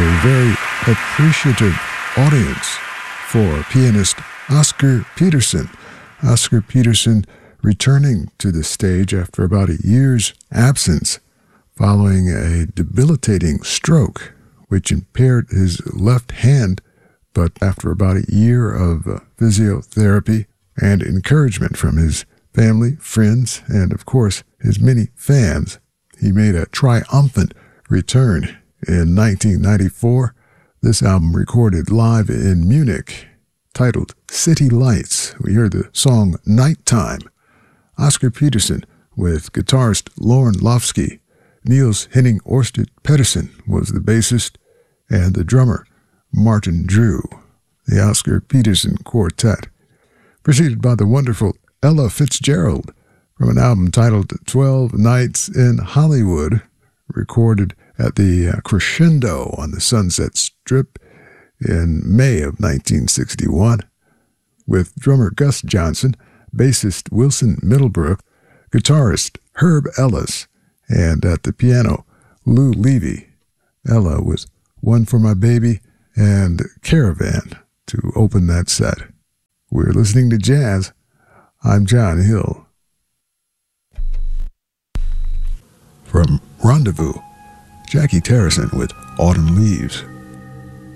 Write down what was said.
a very appreciative audience for pianist Oscar Peterson. Oscar Peterson returning to the stage after about a year's absence following a debilitating stroke which impaired his left hand, but after about a year of physiotherapy and encouragement from his family, friends, and of course his many fans, he made a triumphant return in 1994. This album recorded live in Munich, titled City Lights. We heard the song Nighttime. Oscar Peterson with guitarist Lauren Lofsky. Niels Henning Orsted Pedersen was the bassist, and the drummer Martin Drew. The Oscar Peterson Quartet, preceded by the wonderful Ella Fitzgerald from an album titled 12 Nights in Hollywood, recorded at the Crescendo on the Sunset Strip in May of 1961, with drummer Gus Johnson, bassist Wilson Middlebrook, guitarist Herb Ellis, and at the piano, Lou Levy. Ella was One for My Baby and Caravan to open that set. We're listening to jazz. I'm John Hill. From Rendezvous, Jackie Terrison with Autumn Leaves.